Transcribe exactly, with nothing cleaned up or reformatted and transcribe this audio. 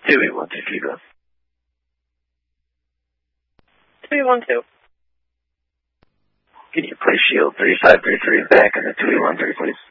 two eight one two, Kiva. two eight one two. Can you place shield three five three three back in the two eight one three, please?